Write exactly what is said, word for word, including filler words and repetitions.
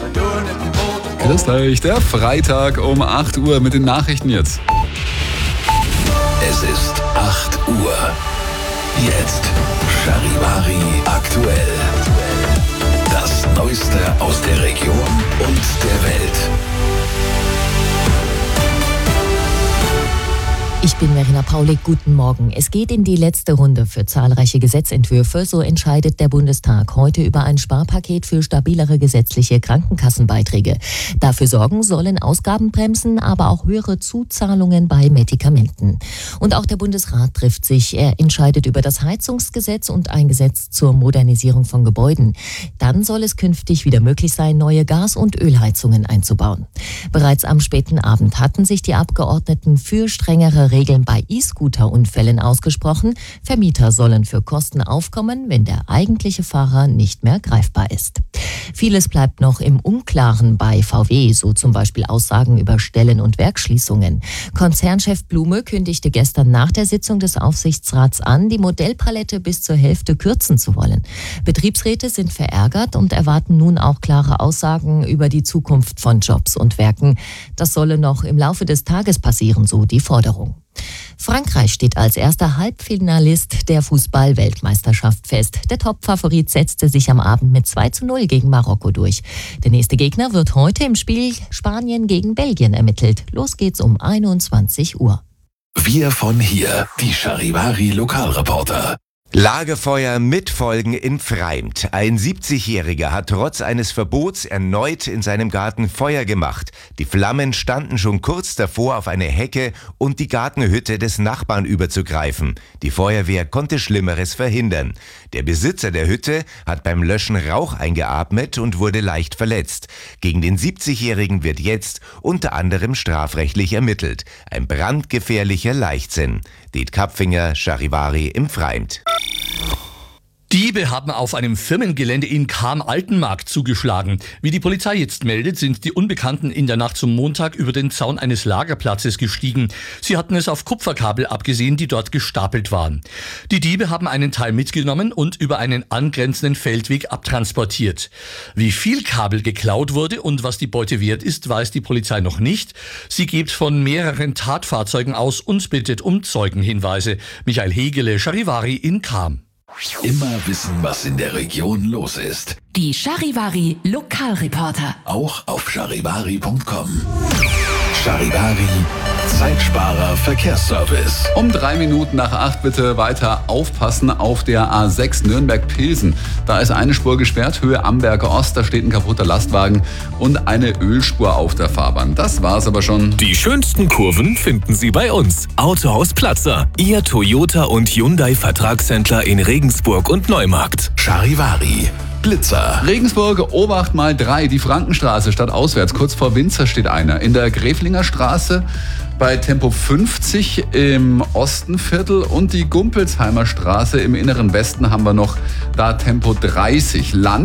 Grüß euch, der Freitag um acht Uhr mit den Nachrichten jetzt. Es ist acht Uhr. Jetzt Charivari aktuell. Das Neueste aus der Region und der Welt. Ich bin Verena Paulik, guten Morgen. Es geht in die letzte Runde für zahlreiche Gesetzentwürfe. So entscheidet der Bundestag heute über ein Sparpaket für stabilere gesetzliche Krankenkassenbeiträge. Dafür sorgen sollen Ausgabenbremsen, aber auch höhere Zuzahlungen bei Medikamenten. Und auch der Bundesrat trifft sich. Er entscheidet über das Heizungsgesetz und ein Gesetz zur Modernisierung von Gebäuden. Dann soll es künftig wieder möglich sein, neue Gas- und Ölheizungen einzubauen. Bereits am späten Abend hatten sich die Abgeordneten für strengere Regeln bei E-Scooter-Unfällen ausgesprochen. Vermieter sollen für Kosten aufkommen, wenn der eigentliche Fahrer nicht mehr greifbar ist. Vieles bleibt noch im Unklaren bei V W, so zum Beispiel Aussagen über Stellen- und Werksschließungen. Konzernchef Blume kündigte gestern nach der Sitzung des Aufsichtsrats an, die Modellpalette bis zur Hälfte kürzen zu wollen. Betriebsräte sind verärgert und erwarten nun auch klare Aussagen über die Zukunft von Jobs und Werken. Das solle noch im Laufe des Tages passieren, so die Forderung. Frankreich steht als erster Halbfinalist der Fußball-Weltmeisterschaft fest. Der Top-Favorit setzte sich am Abend mit zwei zu null gegen Marokko durch. Der nächste Gegner wird heute im Spiel Spanien gegen Belgien ermittelt. Los geht's um einundzwanzig Uhr. Wir von hier, die Charivari Lokalreporter. Lagerfeuer mit Folgen in Pfreimt. Ein siebzigjähriger hat trotz eines Verbots erneut in seinem Garten Feuer gemacht. Die Flammen standen schon kurz davor, auf eine Hecke und die Gartenhütte des Nachbarn überzugreifen. Die Feuerwehr konnte Schlimmeres verhindern. Der Besitzer der Hütte hat beim Löschen Rauch eingeatmet und wurde leicht verletzt. Gegen den siebzigjährigen wird jetzt unter anderem strafrechtlich ermittelt. Ein brandgefährlicher Leichtsinn. Diet Kapfinger, Charivari im Pfreimt. Diebe haben auf einem Firmengelände in Cham-Altenmarkt zugeschlagen. Wie die Polizei jetzt meldet, sind die Unbekannten in der Nacht zum Montag über den Zaun eines Lagerplatzes gestiegen. Sie hatten es auf Kupferkabel abgesehen, die dort gestapelt waren. Die Diebe haben einen Teil mitgenommen und über einen angrenzenden Feldweg abtransportiert. Wie viel Kabel geklaut wurde und was die Beute wert ist, weiß die Polizei noch nicht. Sie geht von mehreren Tatfahrzeugen aus und bittet um Zeugenhinweise. Michael Hegele, Charivari in Cham. Immer wissen, was in der Region los ist. Die Charivari Lokalreporter. Auch auf charivari punkt com. Charivari, Zeitsparer Verkehrsservice. Um drei Minuten nach acht bitte weiter aufpassen auf der A sechs Nürnberg-Pilsen. Da ist eine Spur gesperrt, Höhe Amberger Ost, da steht ein kaputter Lastwagen und eine Ölspur auf der Fahrbahn. Das war's aber schon. Die schönsten Kurven finden Sie bei uns. Autohaus Platzer, Ihr Toyota und Hyundai Vertragshändler in Regensburg und Neumarkt. Charivari, Blitzer. Regensburg, Obacht mal drei, die Frankenstraße statt auswärts. Kurz vor Winzer steht einer. In der Gräflinger Straße bei Tempo fünfzig im Ostenviertel und die Gumpelsheimer Straße im inneren Westen haben wir noch da Tempo dreißig. Land